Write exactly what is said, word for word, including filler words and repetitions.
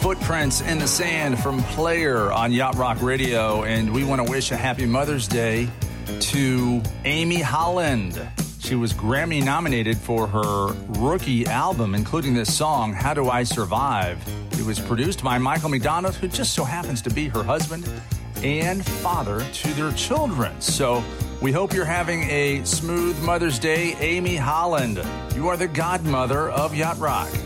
Footprints in the Sand from Player on Yacht Rock Radio. And we want to wish a happy Mother's Day to Amy Holland. She was Grammy nominated for her rookie album, including this song, How Do I Survive? It was produced by Michael McDonald, who just so happens to be her husband and father to their children. So we hope you're having a smooth Mother's Day, Amy Holland. You are the godmother of Yacht Rock.